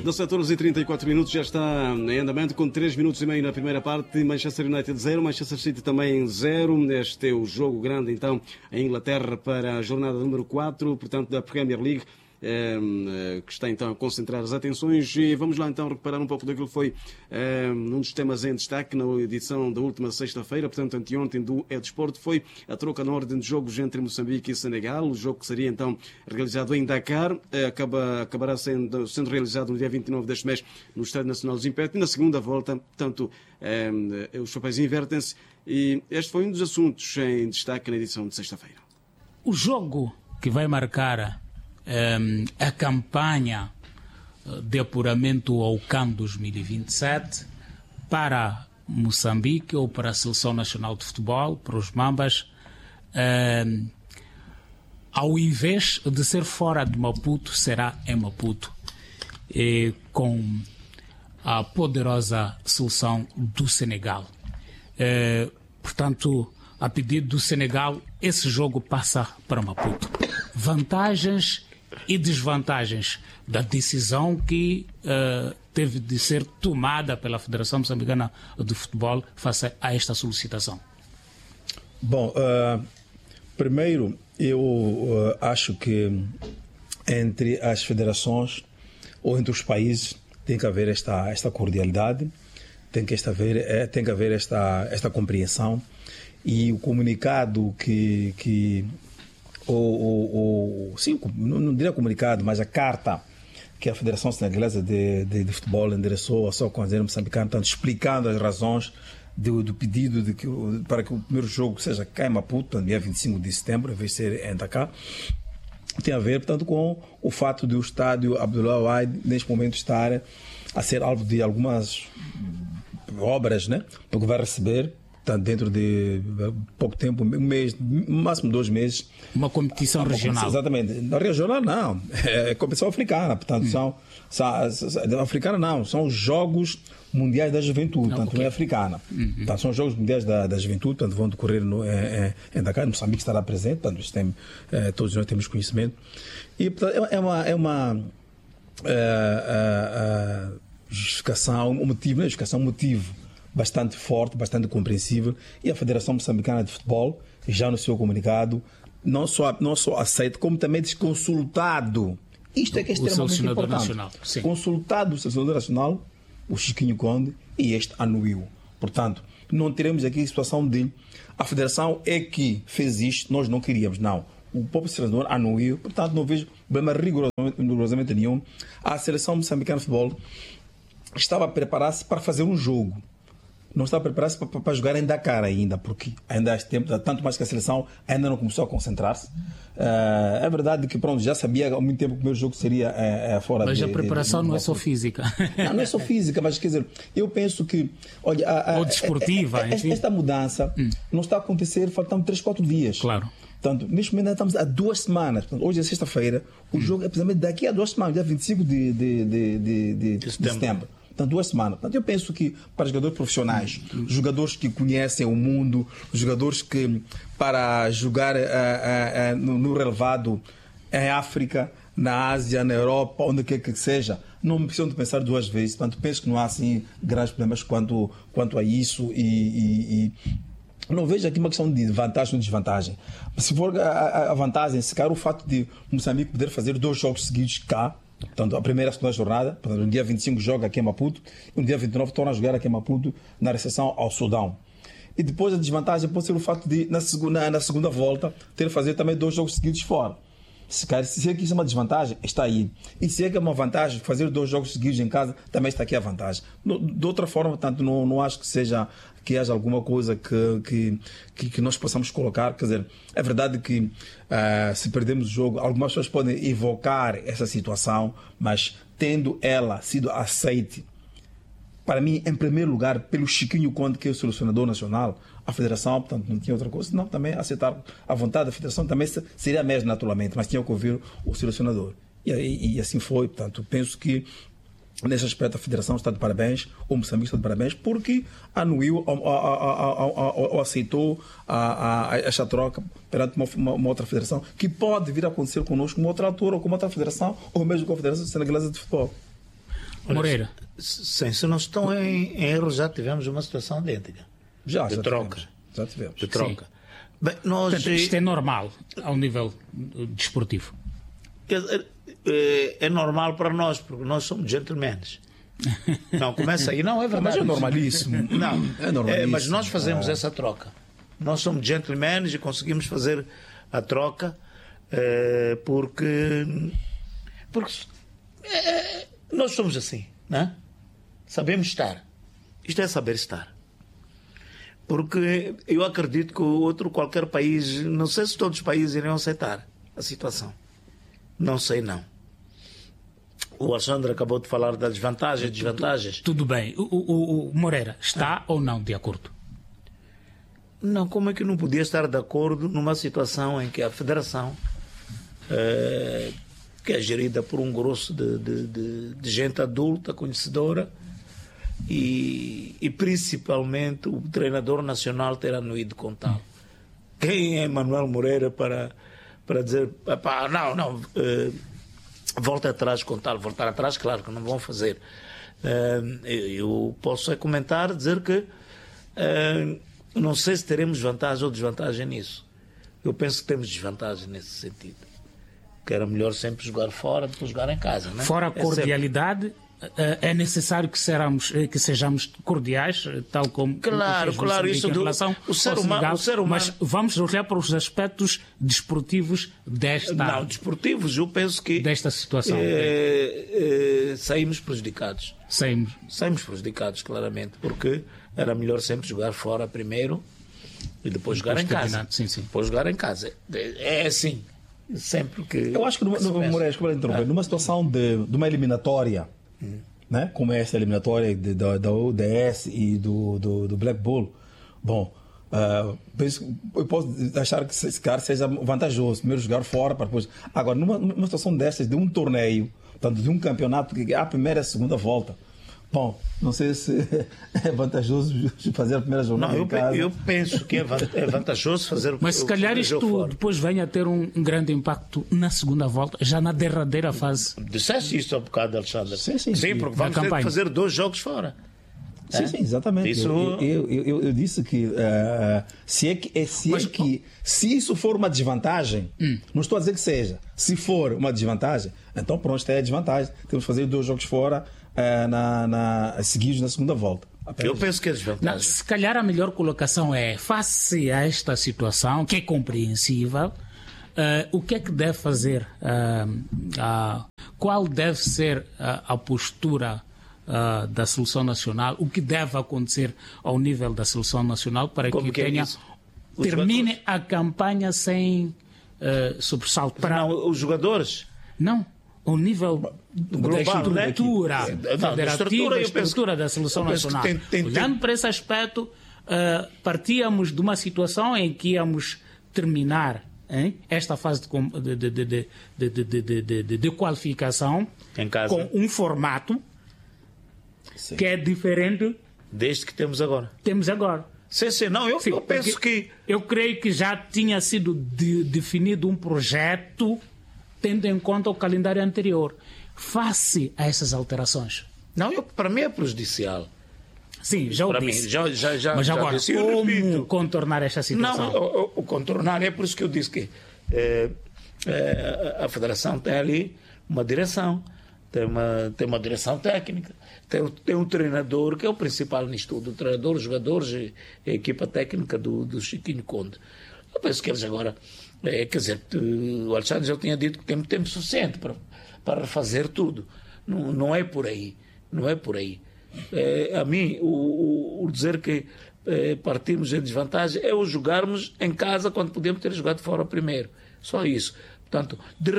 17 horas e 34 minutos, já está em andamento com 3 minutos e meio na primeira parte. Manchester United 0, Manchester City também 0. Este é o jogo grande então em Inglaterra para a jornada número 4, portanto da Premier League, que está então a concentrar as atenções. E vamos lá então reparar um pouco daquilo que foi um dos temas em destaque na edição da última sexta-feira, portanto anteontem, do Desporto. Foi a troca na ordem de jogos entre Moçambique e Senegal. O jogo que seria então realizado em Dakar acabará sendo realizado no dia 29 deste mês no Estádio Nacional do Império. E na segunda volta, portanto, os papéis invertem-se, e este foi um dos assuntos em destaque na edição de sexta-feira. O jogo que vai marcar a campanha de apuramento ao CAN 2027 para Moçambique ou para a Seleção Nacional de Futebol, para os Mambas, ao invés de ser fora de Maputo, será em Maputo, com a poderosa seleção do Senegal. Portanto, a pedido do Senegal, esse jogo passa para Maputo. Vantagens e desvantagens da decisão que teve de ser tomada pela Federação Moçambicana de Futebol face a esta solicitação. Bom, primeiro eu acho que entre as federações ou entre os países tem que haver esta cordialidade, tem que haver esta compreensão, e o comunicado sim, não diria comunicado, mas a carta que a Federação Senegalesa de Futebol endereçou ao seu conselho moçambicano, portanto, explicando as razões do pedido para que o primeiro jogo seja cá em Maputo, no dia 25 de setembro, em vez de ser em Dakar, tem a ver, portanto, com o fato de o estádio Abdoulaye Wade, neste momento, estar a ser alvo de algumas obras, né? Porque vai receber, portanto, dentro de pouco tempo, um mês, máximo 2 meses. Uma competição regional. Exatamente. Não, regional não, é competição africana. Portanto, africana não, são os Jogos Mundiais da Juventude, portanto, não é africana. Portanto, são os Jogos Mundiais da Juventude, portanto, vão decorrer em Dakar. Moçambique estará presente, portanto, todos nós temos conhecimento. E, portanto, é uma justificação, um motivo bastante forte, bastante compreensível, e a Federação Moçambicana de Futebol, já no seu comunicado, não só aceita, como também desconsultado. Isto é que é extremamente importante. Consultado o selecionador nacional, o Chiquinho Conde, e este anuiu. Portanto, não teremos aqui a situação de a Federação é que fez isto, nós não queríamos. Não. O próprio selecionador anuiu. Portanto, não vejo problema rigorosamente nenhum. A Seleção Moçambicana de Futebol estava a preparar-se para fazer um jogo. Não está a preparar-se para jogar em Dakar ainda, porque ainda há tempo, tanto mais que a seleção ainda não começou a concentrar-se. É verdade que já sabia há muito tempo que o primeiro jogo seria fora mas a preparação não é só física. Não é só física, mas quer dizer, eu penso que olha, ou desportiva, esta mudança não está a acontecer faltando 3-4 dias. Claro. Portanto, neste momento estamos há 2 semanas. Portanto, hoje é sexta-feira, o jogo é precisamente daqui a 2 semanas, dia 25 de setembro. Portanto, 2 semanas. Portanto, eu penso que para jogadores profissionais, jogadores que conhecem o mundo, jogadores que para jogar no relevado em África, na Ásia, na Europa, onde quer que seja, não precisam de pensar 2 vezes. Portanto, penso que não há assim grandes problemas quanto a isso, e não vejo aqui uma questão de vantagem ou desvantagem. Se for a vantagem, se calhar o fato de Moçambique poder fazer 2 jogos seguidos cá, portanto, a primeira e a segunda jornada, portanto, no dia 25 joga aqui em Maputo, e no dia 29 torna a jogar aqui em Maputo na recepção ao Sudão. E depois a desvantagem pode ser o fato de, na segunda volta, ter que fazer também 2 jogos seguidos fora. Se é que isso é uma desvantagem, está aí. E se é que é uma vantagem, fazer 2 jogos seguidos em casa, também está aqui a vantagem. De outra forma, portanto, não acho que haja alguma coisa que nós possamos colocar. Quer dizer, é verdade que se perdemos o jogo, algumas pessoas podem evocar essa situação, mas tendo ela sido aceite, para mim, em primeiro lugar, pelo Chiquinho Conde, que é o selecionador nacional, a Federação, portanto, não tinha outra coisa, senão também aceitar a vontade da Federação também seria mesmo naturalmente, mas tinha que ouvir o selecionador. E assim foi. Portanto, penso que nesse aspecto a Federação está de parabéns, o Moçambique está de parabéns, porque anuiu ou aceitou esta troca perante uma outra federação, que pode vir a acontecer connosco numa outra altura, ou com uma outra federação, ou mesmo com a Federação Senegalesa de Futebol. Moreira. Sim, se não estão em erro, já tivemos uma situação idêntica. Já troca. Já tivemos. De troca. Bem, Portanto, isto é normal ao nível desportivo. É normal para nós, porque nós somos gentlemen. Não, começa aí. Não, é verdade. Mas é normalíssimo. Não, é normalíssimo. mas nós fazemos essa troca. Nós somos gentlemen e conseguimos fazer a troca porque nós somos assim, não é? Sabemos estar. Isto é saber estar. Porque eu acredito que qualquer país, não sei se todos os países iriam aceitar a situação. Não sei, não. O Alexandre acabou de falar das vantagens e desvantagens. Tudo bem. O Moreira está ou não de acordo? Não, como é que não podia estar de acordo numa situação em que a federação, que é gerida por um grosso de gente adulta, conhecedora, e principalmente o treinador nacional ter anuído com tal. Quem é Manuel Moreira para dizer, não, volta atrás com tal? Voltar atrás, claro que não vão fazer. Eu posso comentar, dizer que não sei se teremos vantagem ou desvantagem nisso. Eu penso que temos desvantagem nesse sentido. Que era melhor sempre jogar fora do que jogar em casa. Né? Fora a cordialidade, é necessário que sejamos cordiais, tal como claro, isso em relação o ser humano, mas vamos olhar para os aspectos desportivos desportivos, eu penso que desta situação. Saímos prejudicados. Saímos prejudicados, claramente, porque era melhor sempre jogar fora primeiro e depois jogar em casa. Sim. Depois jogar em casa. É assim. Sempre que. Eu acho que numa situação de uma eliminatória, né, como essa eliminatória da ODS e do Black Bull, bom, eu posso achar que esse cara seja vantajoso, primeiro jogar fora para depois. Agora, numa situação dessas, de um torneio, portanto, de um campeonato que há a primeira e a segunda volta. Bom, não sei se é vantajoso fazer a primeira jornada em casa. Eu penso que é vantajoso fazer. Mas se calhar isto depois venha a ter um grande impacto na segunda volta, já na derradeira fase. Disseste isso há um bocado, Alexandre. Sim, porque vamos ter que fazer 2 jogos fora. Sim, exatamente. Isso... Eu disse que se isso for uma desvantagem, não estou a dizer que seja. Se for uma desvantagem, então pronto, é a desvantagem. Temos que fazer 2 jogos fora seguidos na segunda volta. Eu penso que é desvantagem. Se calhar a melhor colocação é, face a esta situação, que é compreensível, o que é que deve fazer? Qual deve ser a postura da seleção nacional? O que deve acontecer ao nível da seleção nacional para que termine a campanha sem sobressalto? Não, os jogadores? Não. O nível global, da estrutura da seleção nacional. Olhando para esse aspecto, partíamos de uma situação em que íamos terminar esta fase de qualificação em casa, com um formato que é diferente deste que temos agora. Sim, não, eu penso que... Eu creio que já tinha sido definido um projeto tendo em conta o calendário anterior, face a essas alterações. Não, para mim é prejudicial. Sim, já o disse. Mas já agora, disse, como contornar esta situação? Não, o contornar é por isso que eu disse que a Federação tem ali uma direção, tem uma direção técnica, tem um treinador que é o principal nisto tudo, o treinador, os jogadores e a equipa técnica do Chiquinho Conde. Eu penso que eles agora... quer dizer, o Alexandre já tinha dito que tem tempo suficiente para refazer tudo. Não é por aí. A mim, o dizer que partimos em desvantagem é o jogarmos em casa quando podíamos ter jogado fora primeiro. Só isso. Portanto, o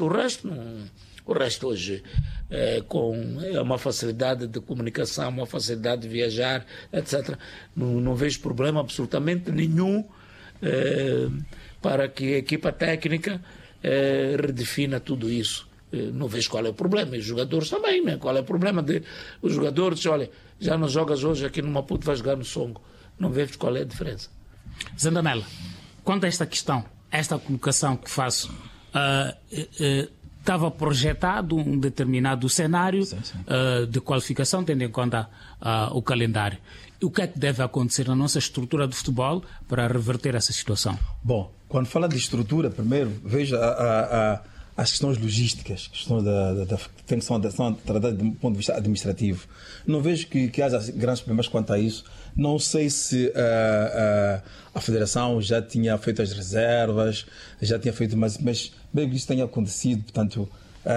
resto hoje com uma facilidade de comunicação, uma facilidade de viajar, etc. Não vejo problema absolutamente nenhum para que a equipa técnica redefina tudo isso. Não vejo qual é o problema. E os jogadores também, né? Qual é o problema os jogadores? Olha, já não jogas hoje aqui no Maputo, vai jogar no Songo. Não vejo qual é a diferença. Zandamela, quanto a esta questão, esta colocação que faço, estava projetado um determinado cenário Sim. De qualificação, tendo em conta o calendário. E o que é que deve acontecer na nossa estrutura de futebol para reverter essa situação? Bom, quando fala de estrutura, primeiro, veja as questões logísticas, questões que são tratadas do ponto de vista administrativo. Não vejo que haja grandes problemas quanto a isso. Não sei se a Federação já tinha feito as reservas, já tinha feito, mas bem que isso tenha acontecido, portanto,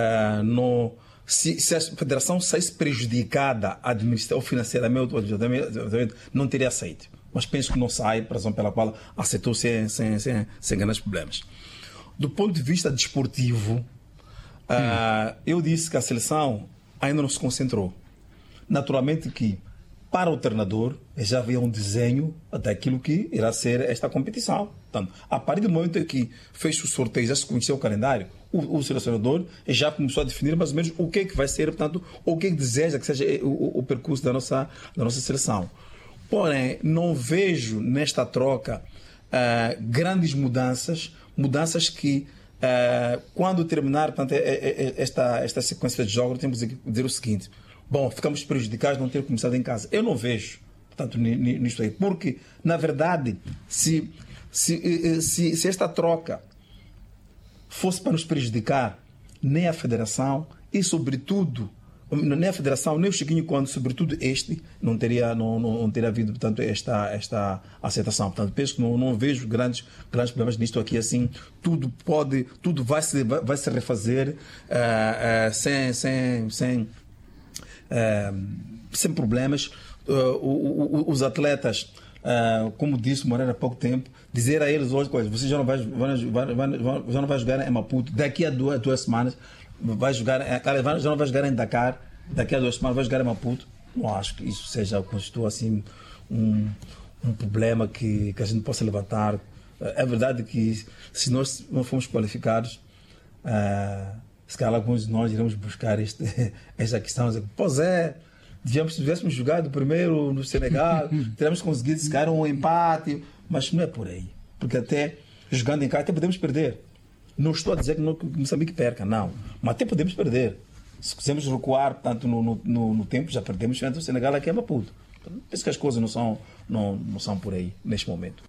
se a Federação saísse prejudicada ou financeiramente, não teria aceito. Mas penso que não sai, por razão pela qual aceitou sem grandes problemas. Do ponto de vista desportivo, eu disse que a seleção ainda não se concentrou. Naturalmente que, para o treinador, já havia um desenho daquilo que irá ser esta competição. Portanto, a partir do momento em que fez o sorteio, já se conheceu o calendário, o selecionador já começou a definir mais ou menos o que é que vai ser, portanto, o que é que deseja que seja o percurso da nossa seleção. Porém, não vejo nesta troca grandes mudanças que, quando terminar, portanto, esta sequência de jogos, temos que dizer o seguinte: bom, ficamos prejudicados de não ter começado em casa. Eu não vejo, portanto, nisto aí. Porque, na verdade, se esta troca fosse para nos prejudicar, nem a Federação e, sobretudo, nem a Federação, nem o Chiquinho, quando, sobretudo, não teria havido, portanto, esta aceitação. Portanto, penso que não vejo grandes problemas nisto aqui, assim, tudo vai se refazer sem problemas. Os atletas, como disse o Moreira há pouco tempo, dizer a eles hoje, vocês já não vai jogar em Maputo, daqui a duas semanas já não vai jogar em Dakar, daqui a 2 semanas vai jogar em Maputo. Não acho que isso constitua assim um problema que a gente possa levantar. É verdade que se nós não formos qualificados, se calhar alguns de nós iremos buscar esta questão. Pois é, tivéssemos jogado primeiro no Senegal, teríamos conseguido se calhar um empate, mas não é por aí. Porque até jogando em casa até podemos perder. Não estou a dizer que Moçambique perca, não. Mas até podemos perder. Se quisermos recuar, portanto, no tempo, já perdemos frente ao Senegal aqui em Maputo. Penso que as coisas não são por aí, neste momento.